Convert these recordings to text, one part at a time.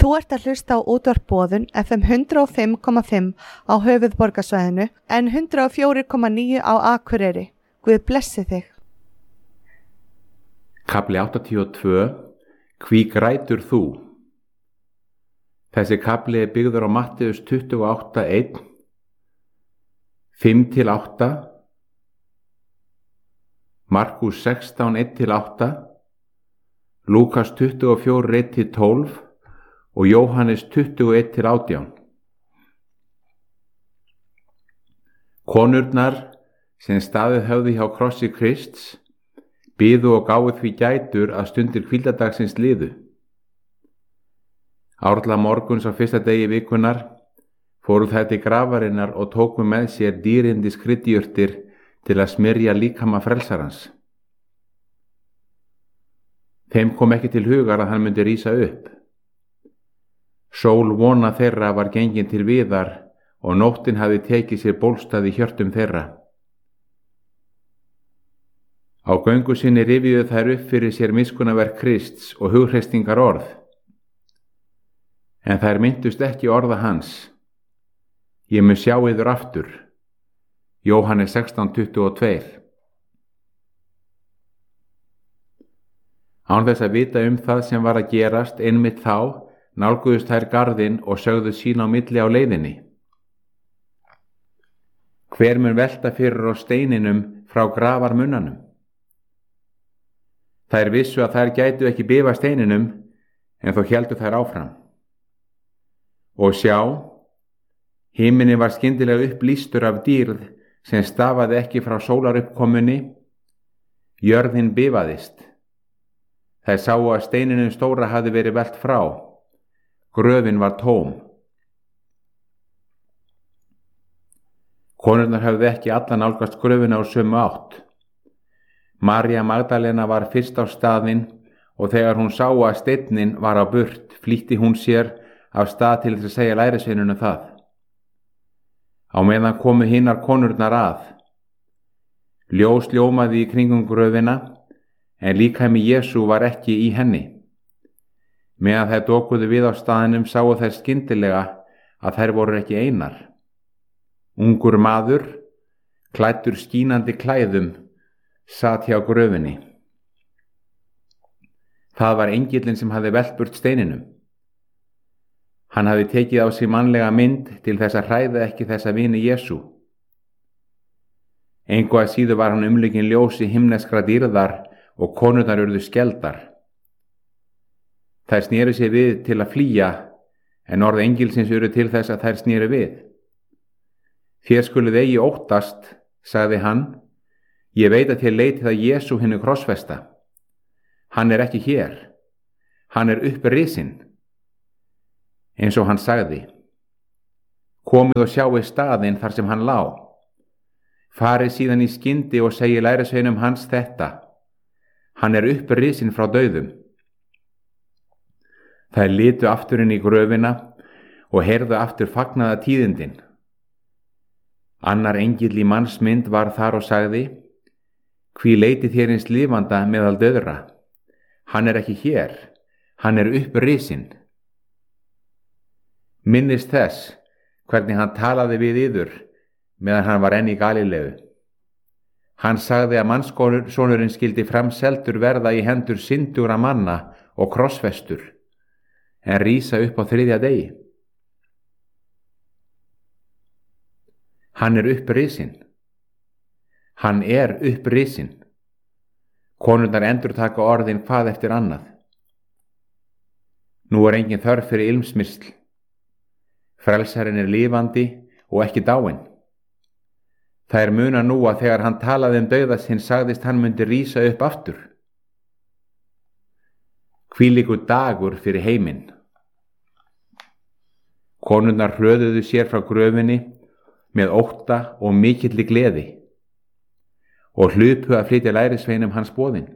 Þú ert að hlusta á útvarp Boðun FM 105,5 á höfuðborgarsvæðinu en 104,9 á Akureyri. Guð blessi þig. Kafli 82. Hví grætur þú? Þessi kafli er byggður á Mattheus 28:1, 5-8, Markús 16:1-8, Lúkas 24:1-12 og Jóhannes 21:18. Konurnar sem staðið höfðu hjá krossi Krists biðu og gáfu því gætur að stundir hvíldardagsins liðu. Árla morguns á fyrsta degi vikunnar fóru þær til grafarinnar og tóku með sér dýrindis kryddjurtir til að smyrja líkama frelsarans. Þeim kom ekki til hugar að hann myndi rísa upp. Sól vona þeirra var gengin til viðar og nóttin hafði tekið sér bólstað í hjörtum þeirra. Á göngu sinni rifjuðu þær upp fyrir sér miskunnaverk Krists og hughreysingar orð. En þær minntust ekki orða hans. Ég mun sjá yður aftur. Jóhannes 16:22. Án þess að vita það sem var að gerast einmitt þá, nálguðust þær garðinn og sögðu sín á milli á leiðinni. Hver mun velta fyrir á steininum frá grafarmunnanum? Þær vissu að þær gætu ekki bifa steininum, en þó héldu þær áfram. Og sjá, himinin var skyndilega upplýstur af dýrð sem stafaði ekki frá sólaruppkomunni. Jörðin bifaðist. Þær sáu að steininum stóra hafði verið velt frá. Gröfin var tóm. Konurnar höfðu ekki alla nálgast gröfina á sömu átt. María Magdalena var fyrst á staðinn og þegar hún sá að steinninn var á burt, flýtti hún sér af stað til þess að segja lærisveinunum það. Á meðan komu hinnar konurnar að. Ljós ljómaði í kringum gröfina, en líkami Jesú var ekki í henni. Meðan þær dokuðu við á staðinum sáu þær skyndilega að þær voru ekki einar. Ungur maður, klæddur skínandi klæðum, sat hjá gröfinni. Það var engillinn sem hafði velt burt steininum. Hann hafði tekið á sig mannlega mynd til þess að hræða ekki þessa vini Jesú. Engu að síður var hann umlukinn ljósi himneskra dýrðar og konurnar urðu skeldar. Þær snéru sér við til að flýja, en orð engilsins urðu til þess að þær snéru við. Þér skuluð eigi óttast, sagði hann. Ég veit að þér leitið að Jesú hinu krossfesta. Hann er ekki hér. Hann er upprisinn. Eins og hann sagði. Komið og sjáið staðinn þar sem hann lá. Farið síðan í skyndi og segi lærisveinum hans þetta. Hann er upprisinn frá dauðum. Þær litu aftur inn í gröfina og heyrðu aftur fagnaða tíðindin. Annar engill í mannsmynd var þar og sagði: Hví leitið þér hins lifanda meðal dauðra? Hann er ekki hér, hann er upprisinn. Minnist þess hvernig hann talaði við yður meðan hann var enn í Galileu. Hann sagði að mannssonurinn skyldi framseldur verða í hendur syndugra manna og krossfestur, en rísa upp á þriðja degi. Hann er upprisinn. Hann er upprisinn. Konurnar endurtaka orðin hvað eftir annað. Nú er engin þörf fyrir ilmsmyrsl. Frelsarinn er lifandi og ekki dáinn. Það er muna nú að þegar hann talaði dauða sinn sagðist hann myndi rísa upp aftur. Hvílíkur dagur fyrir heiminn. Konurnar hröðuðu sér frá gröfinni með ótta og mikilli gleði og hlupu að flytja lærisveinum hans boðin.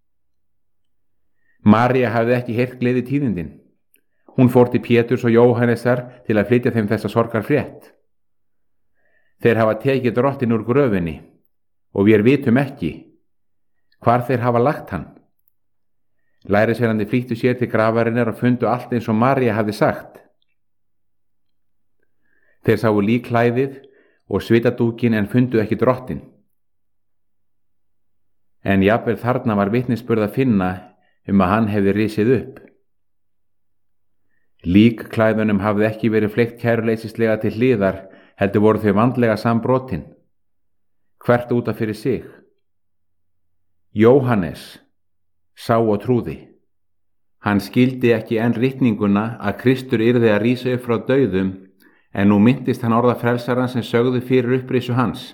María hafði ekki heyrt gleði tíðindin. Hún fór til Péturs og Jóhannesar til að flytja þeim þessa sorgarfrétt. Þeir hafa tekið drottinn úr gröfinni og við vitum ekki hvar þeir hafa lagt hann. Lærisveinarnir flýttu sér til grafarinnar og fundu allt eins og María hafði sagt. Þeir sáu líkklæðið og svitadúkin en fundu ekki drottinn. En jafnvel þarna var vitnisburð að finna að hann hefði risið upp. Líkklæðunum hafði ekki verið fleygt kæruleysislega til hliðar, heldur voru þau vandlega sambrotin, hvert út af fyrir sig. Jóhannes sá og trúði. Hann skildi ekki enn ritninguna að Kristur yrði að rísa upp frá dauðum, en nú minntist hann orða frelsaran sem sögðu fyrir upprisu hans.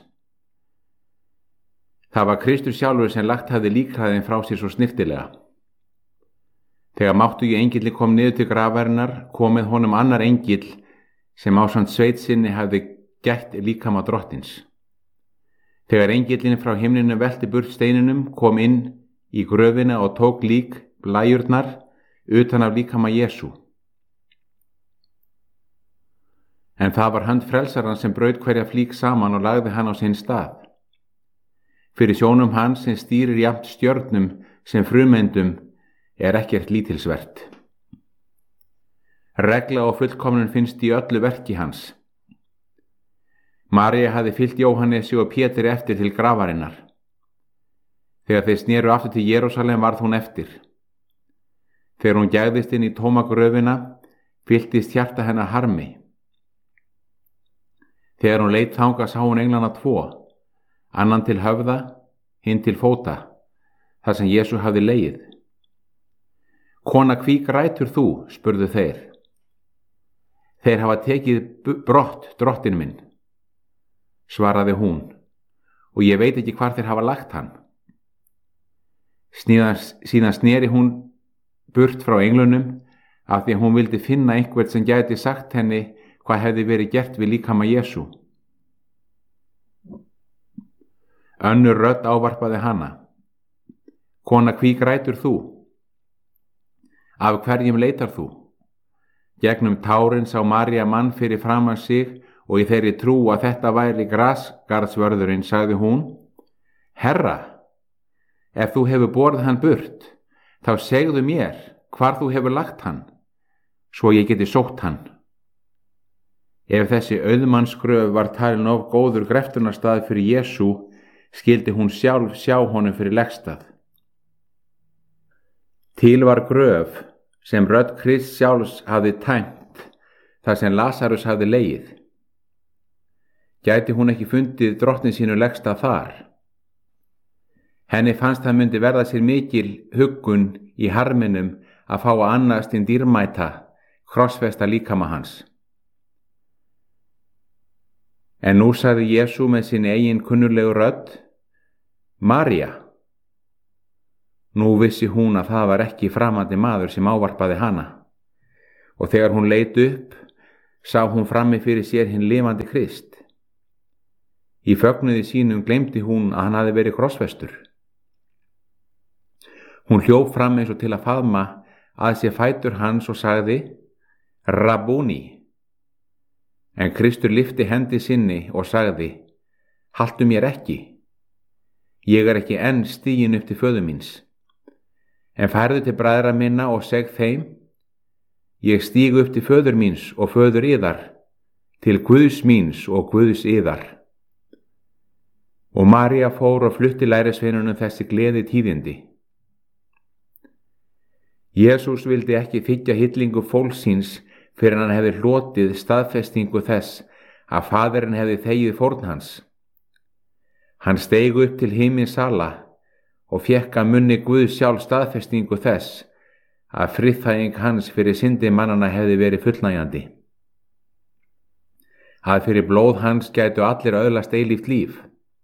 Það var Kristur sjálfur sem lagt hafði líkklæðin frá sér svo snyrtilega. Þegar máttugi engilli kom niður til grafarinnar, komið honum annar engill sem ásamt sveit sinni hafði gætt líkama drottins. Þegar engillin frá himninu velti burt steininum, kom inn í gröfina og tók lík blæjurnar utan af líkama Jesú. En það var hönd frelsaran sem braut hverja flík saman og lagði hann á sinn stað. Fyrir sjónum hans sem stýrir jafnt stjörnum sem frumeindum ekkert lítilsvert. Regla og fullkomnun finnst í öllu verki hans. María hafði fylgt Jóhannesi og Pétri eftir til grafarinnar. Þegar þeir sneru aftur til Jerúsalem varð hún eftir. Þegar hún gægðist inn í tóma gröfina, fylltist hjarta hennar harmi. Þegar hún leit þangað sá hún englana 2, annan til höfða, hinn til fóta, þar sem Jesú hafði legið. Kona, hví grætur þú? Spurðu þeir. Þeir hafa tekið brott drottinn minn, svaraði hún, og ég veit ekki hvar þeir hafa lagt hann. Síðan sneri hún burt frá englunum af því að hún vildi finna einhvern sem gæti sagt henni hvað hefði verið gert við líkama Jesú. Önnur rödd ávarpaði hana. Kona, hví grætur þú? Af hverjum leitar þú? Gegnum tárin sá María mann fyrir framan sig og í þeirri trú að þetta væri grasgarðsvörðurinn sagði hún: Herra, ef þú hefur borið hann burt, þá segðu mér hvar þú hefur lagt hann, svo ég geti sótt hann. Ef þessi auðmannsgröf var talin of góður greftunarstað fyrir Jesú, skildi hún sjálf sjá honum fyrir legstað. Til var gröf sem rödd Krists sjálfs hafði tæmt, þar sem Lasarus hafði legið. Gæti hún ekki fundið drottni sínu legstað þar? Henni fannst það myndi verða sér mikil huggun í harminum að fá að annast hinn dýrmæta, krossfesta líkama hans. En nú sagði Jesú með sinni eigin kunnulegu rödd: María. Nú vissi hún að það var ekki framandi maður sem ávarpaði hana, og þegar hún leit upp, sá hún frammi fyrir sér hinn lifandi Krist. Í fögnuði sínum gleymdi hún að hann hafði verið krossfestur. Hún hljóp fram eins og til að faðma að sér fætur hans og sagði: Rabúni. En Kristur lyfti hendi sinni og sagði: Haltu mér ekki. Ég ekki enn stiginn upp til föður míns. En færðu til bræðra minna og seg þeim: Ég stíg upp til föður míns og föður yðar, til Guðs míns og Guðs yðar. Og María fór og flutti lærisveinunum þessi gleði tíðindi. Jesús vildi ekki þiggja hillingu fólksins fyrir hann hefði hlotið staðfestingu þess að Faðirinn hefði þegið fórn hans. Hann steig upp til himinsala og fékk að munni Guðs sjálf staðfestingu þess að friðþæging hans fyrir syndi mannana hefði verið fullnægjandi. Að fyrir blóð hans gætu allir öðlast eilíft líf.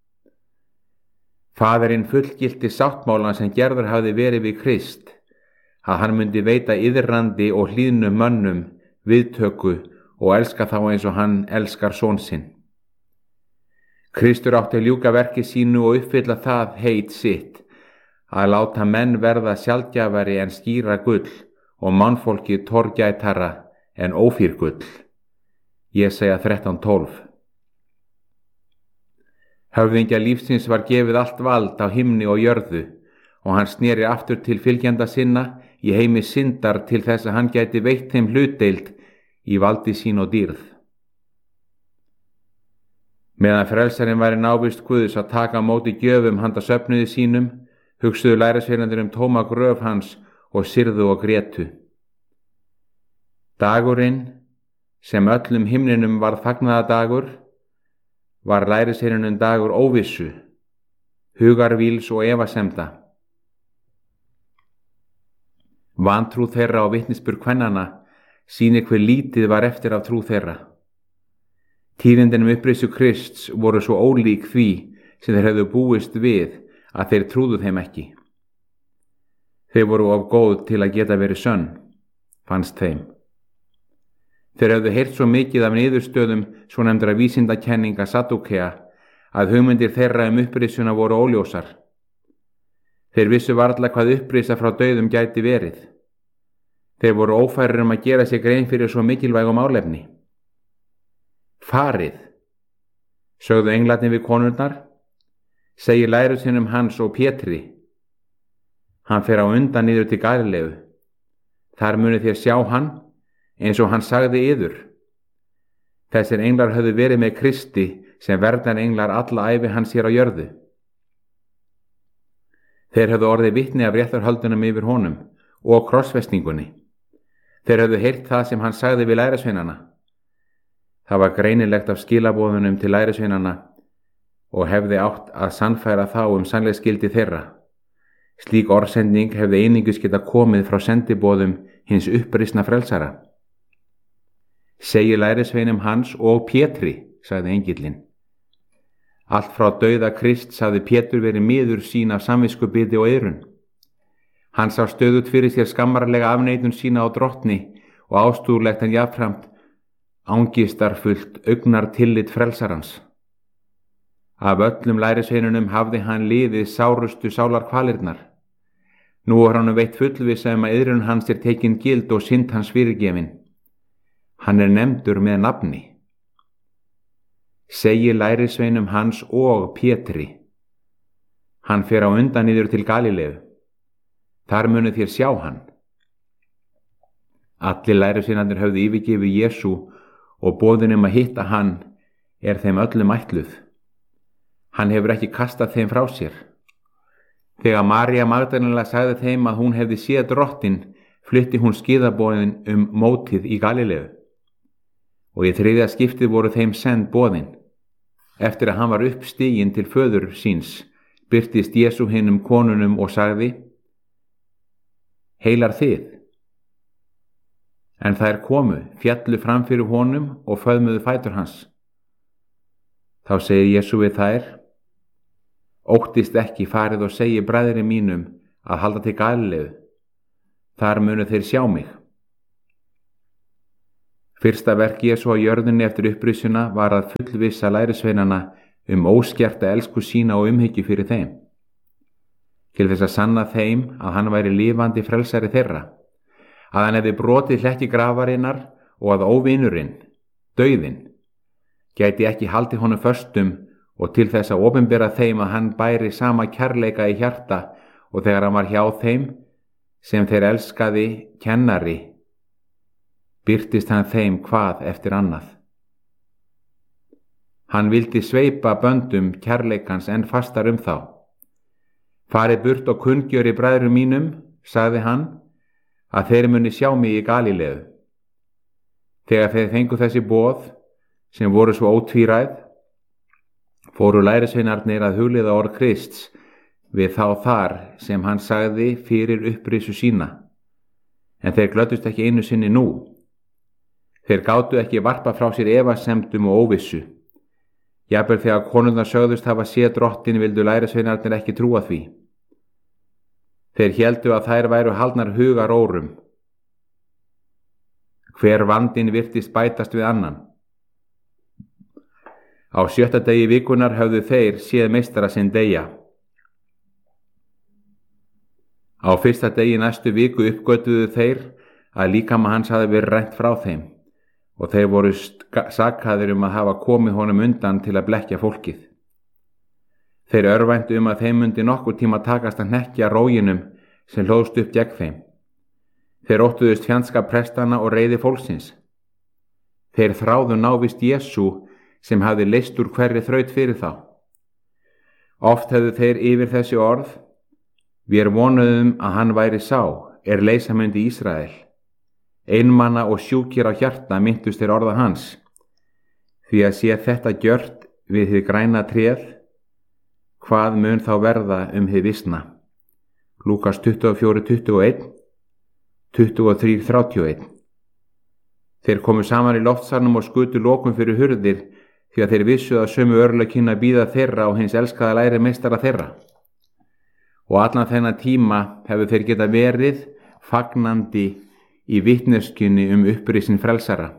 Faðirinn fullgilti sáttmálan sem gerður hafði verið við Krist, að hann myndi veita iðrandi og hlýðnum mönnum viðtöku og elska þá eins og hann elskar son sinn. Kristur átti að ljúka verki sínu og uppfylla það heit sitt, að láta menn verða sjaldgæfari en skýra gull og mannfólkið torgætara en ófýr gull. Jesaja 13:12. Höfðingja lífsins var gefið allt vald á himni og jörðu, og hann sneri aftur til fylgjenda sinna í heimi syndar til þess að hann gæti veitt þeim hlutdeild í valdi sín og dýrð. Meðan frelsarinn væri návist Guðs að taka á móti gjöfum handa söfnuði sínum, hugsuðu lærisveinarnir tóma gröf hans og syrðu og grétu. Dagurinn, sem öllum himninum varð fagnaðardagur, var lærisveinunum dagur óvissu, hugarvíls og efasemda. Vantrú þeirra og vitnisburð kvennanna sýnir hve lítið var eftir af trú þeirra. Tíðindin upprisu Krists voru svo ólík því sem þeir hefðu búist við að þeir trúðu þeim ekki. Þeir voru of góð til að geta verið sönn, fannst þeim. Þeir hefðu heyrt svo mikið af niðurstöðum svonefndra vísindakenninga Saddúkea að hugmyndir þeirra upprisuna voru óljósar. Þeir vissu varla hvað upprisa frá dauðum gæti verið. Þeir voru ófærir að gera sér grein fyrir svo mikilvægu málefni. Farið, sögðu englarnir við konurnar, segir lærisveinum hans og Pétri. Hann fer á undan niður til Galileu. Þar munið þér sjá hann, eins og hann sagði yður. Þessir englar höfðu verið með Kristi sem verðan englar alla ævi hans hér á jörðu. Þeir höfðu orðið vitni af réttarhöldunum yfir honum og krossfestingunni. Þeir höfðu heyrt það sem hann sagði við lærisveinana. Það var greinilegt af skilaboðunum til lærisveinana og hefði átt að sannfæra þá sannleiksgildi þeirra. Slík orðsending hefði einungis geta komið frá sendiboðum hins upprisna frelsara. Segir lærisveinum hans og Pétri, sagði engillinn. Allt frá dauða Krists hafði Pétur verið miður sín af samviskubiti og iðrun. Hann sá stöðugt fyrir sér skammarlega afneitun sína á drottni og ástúðlegt en jafnframt ángistarfullt augnar tillit frelsarans. Af öllum lærisveinunum hafði hann liðið sárustu sálarkvalirnar. Nú var hann veitt fullvissa að iðrun hans tekin gild og synd hans fyrirgefin. Hann nefndur með nafni. Segir lærisveinum hans og Pétri. Hann fer á undan niður til Galileu. Þar munuð þér sjá hann. Allir lærisveinarnir höfðu yfirgefið Jesú og boðunum að hitta hann þeim öllum ætluð. Hann hefur ekki kastað þeim frá sér. Þegar María Magdalena sagði þeim að hún hefði séð drottinn, flutti hún skilaboðin mótið í Galileu. Og í þriðja skiptið voru þeim send boðin. Eftir að hann var uppstiginn til föður síns, birtist Jesú hinum konunum og sagði: Heilar þið. En þær komu, fjallu fram fyrir honum og föðmuðu fætur hans. Þá segir Jesú við þær: Óttist ekki, farið og segi bræðri mínum að halda til Galileu. Þar munu þeir sjá mig. Fyrsta verk Jesú á jörðinni eftir upprisuna var að fullvissa lærisveinana óskerta elsku sína og umhyggju fyrir þeim. Til þess að sanna þeim að hann væri lifandi frelsari þeirra, að hann hefði brotið hlekki grafarinnar og að óvinurinn, dauðinn, gæti ekki haldið honum föstum, og til þess að opinbera þeim að hann bæri sama kærleika í hjarta og þegar hann var hjá þeim sem þeir elskaði kennari, birtist hann þeim hvað eftir annað. Hann vildi sveipa böndum kærleikans enn fastar þá. Farið burt og kunngjöri bræðrum mínum, sagði hann, að þeir muni sjá mig í Galileu. Þegar þeir fengu þessi boð, sem voru svo ótvíræð, fóru lærisveinarnir að hugleiða orð Krists við þá þar sem hann sagði fyrir upprisu sína. En þeir glöddust ekki einu sinni nú. Þeir gátu ekki varpa frá sér efasemdum og óvissu. Jafnvel þegar konurnar sögðust hafa séð drottinn vildu lærisveinarnir ekki trúa því. Þeir héldu að þær væru haldnar hugarórum. Hver vandinn virtist bætast við annan. Á 7. degi vikunnar höfðu þeir séð meistara sinn deyja. Á 1. degi næstu viku uppgötuðu þeir að líkama hans hafði verið rænt frá þeim og þeir voru sakaðir að hafa komið honum undan til að blekkja fólkið. Þeir örvæntu að þeim mundi nokkur tíma takast að hnekkja róginum sem hlóðst upp gegn þeim. Þeir óttuðust fjandskap prestana og reiði fólksins. Þeir þráðu návist Jesú sem hafði leyst úr hverri þraut fyrir þá. Oft hefðu þeir yfir þessi orð: Vér vonuðum að hann væri sá, leysa myndi Ísrael. Einmana og sjúkir á hjarta minntust þeir orða hans. Því að sé þetta gjört við hið græna tréð, hvað mun þá verða hið visna? Lúkas 24:21, 23:31. Þeir komu saman í loftsalnum og skutu lokum fyrir hurðir, því að þeir vissu að sömu örlög kynnu að bíða þeirra og hins elskaða lærimeistara þeirra. Og allan þennan tíma hefur þeir geta verið fagnandi í vitneskjunni upprisin frelsara.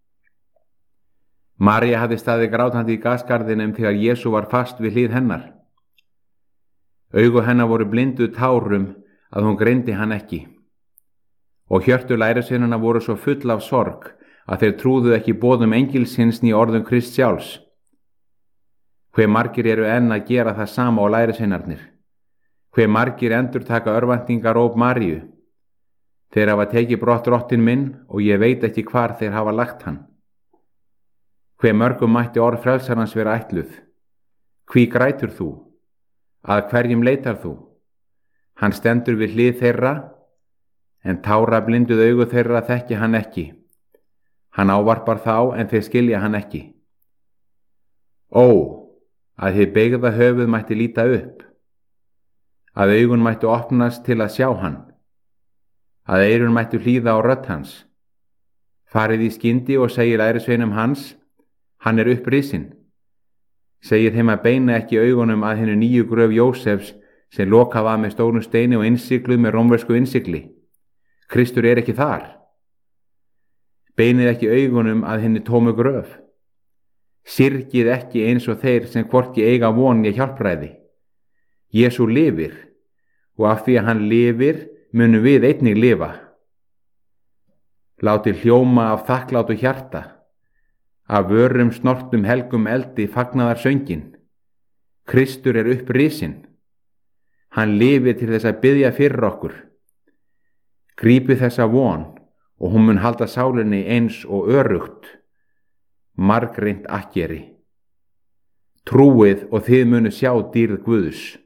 María hafði staðið grátandi í gasgarðinum þegar Jesú var fast við hlið hennar. Augu hennar voru blinduð tárum að hún greindi hann ekki. Og hjörtu lærisveinanna voru svo full af sorg að þeir trúðu ekki boðum engilsins né orðum Krists sjálfs. Hve margir eru enn að gera það sama og lærisveinarnir. Hve margir endurtaka örvæntingaróp Maríu. Þeir hafa tekið brott drottinn minn og ég veit ekki hvar þeir hafa lagt hann. Hve mörgum mætti orð frelsarans vera ætluð. Hví grætur þú? Að hverjum leitar þú? Hann stendur við hlið þeirra, en tára blinduð augu þeirra þekki hann ekki. Hann ávarpar þá en þeir skilja hann ekki. Ó, að hið beygða höfuð mætti líta upp, að augun mættu opnast til að sjá hann, að eyrun mættu hlýða á rödd hans. Farið í skyndi og segir lærisveinum hans: Hann upprisinn. Segir þeim að beina ekki augunum að hinu nýju gröf Jósefs sem lokað var með stórum steini og innsigluð með rómversku innsigli. Kristur ekki þar. Beinið ekki augunum að hinni tómu gröf. Syrgið ekki eins og þeir sem hvorki eiga von né hjálpræði. Jesú lifir, og af því að hann lifir munum við einnig lifa. Látið hljóma af þakklátu hjarta, af vörum snortum helgum eldi fagnaðar söngin. Kristur upprisinn. Hann lifir til þess að biðja fyrir okkur. Grípið þessa von og hún mun halda sálinni eins og örugt. Margreint akkeri. Trúið og þið munu sjá dýrð Guðs.